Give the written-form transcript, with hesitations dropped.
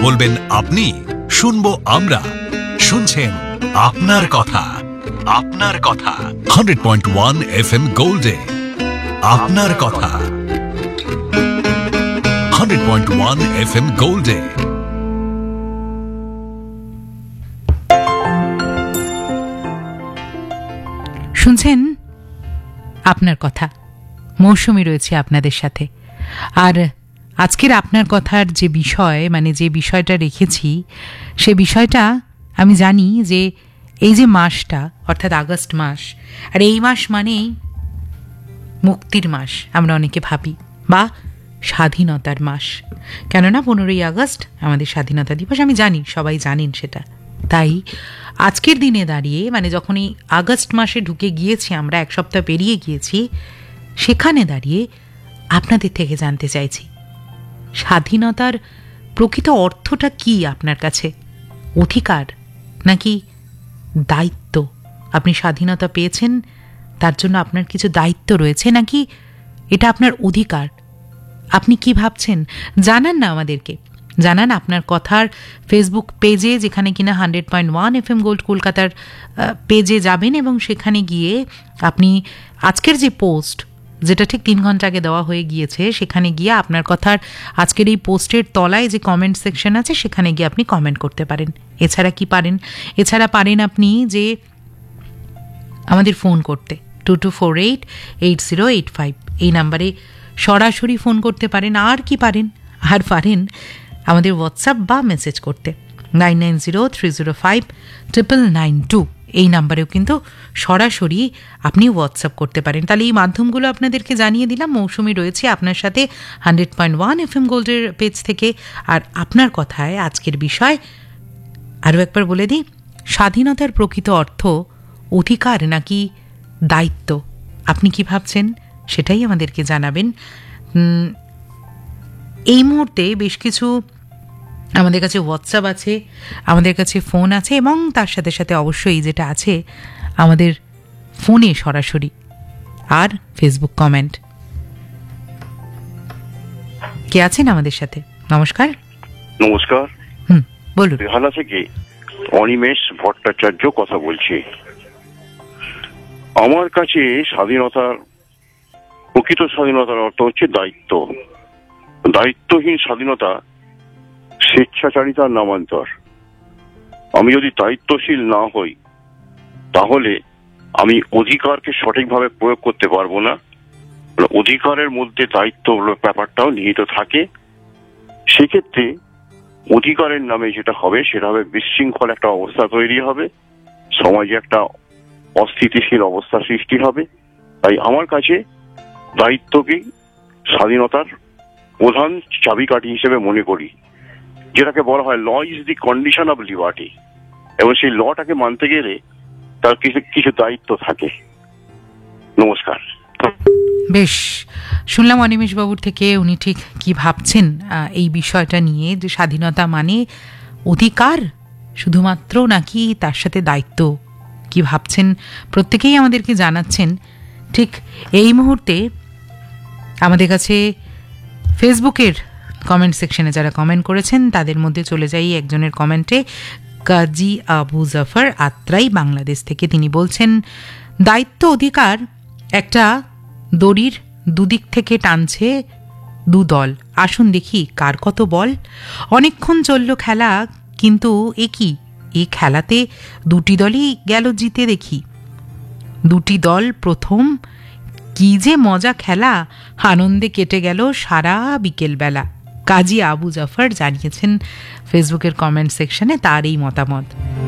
বলবেন আপনি, শুনবো আমরা। শুনছেন আপনার কথা। আপনার কথা 100.1 FM গোল্ডে। আপনার কথা 100.1 FM গোল্ডে। শুনছেন আপনার কথা। মৌসুমী রয়েছে আপনাদের সাথে। আর আজকের আপনার কথার যে বিষয়, মানে যে বিষয়টা রেখেছি, সে বিষয়টা আমি জানি যে এই যে মাসটা, অর্থাৎ আগস্ট মাস, আর এই মাস মানেই মুক্তির মাস আমরা অনেকে ভাবি, বা স্বাধীনতার মাস। কেননা 15ই আগস্ট আমাদের স্বাধীনতা দিবস, আমি জানি সবাই জানেন সেটা। তাই আজকের দিনে দাঁড়িয়ে, মানে যখন এই আগস্ট মাসে ঢুকে গিয়েছি আমরা, এক সপ্তাহ পেরিয়ে গিয়েছি, সেখানে দাঁড়িয়ে আপনাদের থেকে জানতে চাইছি স্বাধীনতার প্রকৃত অর্থটা কি আপনার কাছে? অধিকার নাকি দায়িত্ব? আপনি স্বাধীনতা পেয়েছেন, তার জন্য আপনার কিছু দায়িত্ব রয়েছে, নাকি এটা আপনার অধিকার? আপনি কি ভাবছেন জানান না আমাদেরকে। জানান আপনার কথার ফেসবুক পেজে, যেখানে কিনা 100.1 FM গোল্ড কলকাতার পেজে যাবেন এবং সেখানে গিয়ে আপনি আজকের যে পোস্ট, যেটা ঠিক 3 ঘন্টা আগে দেওয়া হয়ে গিয়েছে, সেখানে গিয়ে আপনার কথার আজকের এই পোস্টের তলায় যে কমেন্ট সেকশন আছে, সেখানে গিয়ে আপনি কমেন্ট করতে পারেন। এছাড়া কি পারেন? এছাড়া পারেন আপনি যে আমাদের ফোন করতে 22488085 এই নাম্বারে সরাসরি ফোন করতে পারেন। আর কি পারেন? আর পারেন আমাদের হোয়াটসঅ্যাপ বা মেসেজ করতে 9903059992 এই নাম্বারেও কিন্তু সরাসরি আপনি হোয়াটসঅ্যাপ করতে পারেন। তাহলে এই মাধ্যমগুলো আপনাদেরকে জানিয়ে দিলাম। মৌসুমী রয়েছে আপনার সাথে 100.1 FM গোল্ডের পেজ থেকে। আর আপনার কথায় আজকের বিষয় আরও একবার বলে দিই, স্বাধীনতার প্রকৃত অর্থ অধিকার নাকি দায়িত্ব? আপনি কি ভাবছেন সেটাই আমাদেরকে জানাবেন। এই মুহূর্তে বেশ কিছু আমাদের কাছে হোয়াটসঅ্যাপ আছে, আমাদের কাছে ফোন আছে, এবং তার সাথে সাথে অবশ্যই যেটা আছে আমাদের ফোনে সরাসরি আর ফেসবুক কমেন্ট। কে আছেন আমাদের সাথে? নমস্কার। নমস্কার। বলুন। বেহালা থেকে অনিমেষ ভট্টাচার্য কথা বলছি। আমার কাছে স্বাধীনতার, প্রকৃত স্বাধীনতার অর্থ হচ্ছে দায়িত্ব। দায়িত্বহীন স্বাধীনতা স্বেচ্ছাচারিতার নামান্তর। আমি যদি দায়িত্বশীল না হই, তাহলে আমি অধিকারকে সঠিকভাবে প্রয়োগ করতে পারবো না। অধিকারের মধ্যে দায়িত্ব ব্যাপারটাও নিহিত থাকে। সেক্ষেত্রে অধিকারের নামে যেটা হবে, সেটা হবে বিশৃঙ্খল একটা অবস্থা তৈরি হবে, সমাজে একটা অস্থিতিশীল অবস্থা সৃষ্টি হবে। তাই আমার কাছে দায়িত্বকেই স্বাধীনতার প্রধান চাবিকাঠি হিসেবে মনে করি, যেটাকে বলা হয় law is the condition of liberty. এবং সেই লটাকে মানতে গেলে তার কিছু কিছু দায়িত্ব থাকে। নমস্কার। বেশ, শুনলাম অনিমেষ বাবুর থেকে উনি ঠিক কি ভাবছেন এই বিষয়টা নিয়ে, যে স্বাধীনতা মানে অধিকার শুধুমাত্র নাকি তার সাথে দায়িত্ব। কি ভাবছেন প্রত্যেকেই আমাদেরকে জানাচ্ছেন। ঠিক এই মুহূর্তে আমাদের কাছে ফেসবুকের কমেন্ট সেকশনে যারা কমেন্ট করেছেন, তাদের মধ্যে চলে যাই একজনের কমেন্টে। কাজী আবু জাফর আত্রাই বাংলাদেশ থেকে, তিনি বলছেন, দায়িত্ব অধিকার একটা দড়ির দুদিক থেকে টানছে দুদল, আসুন দেখি কার কত বল। অনেকক্ষণ চলল খেলা, কিন্তু এই খেলাতে দুটি দলই গেল জিতে দেখি। দুটি দল প্রথম, কি যে মজা খেলা, আনন্দে কেটে গেল সারা বিকেল বেলা। কাজী আবু জাফর জানিয়েছেন ফেসবুকের কমেন্ট সেকশনে তার এই মতামত।